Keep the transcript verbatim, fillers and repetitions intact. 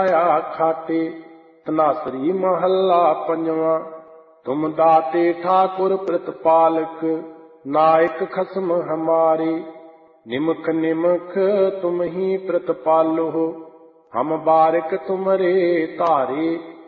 आया खाते। तनासरी महला पंजवा। तुम दाते ठाकुर प्रतिपालक, नायक खसम हमारे। निमख निमख तुम ही प्रतिपालो, हम बारिक तुमरे तारे।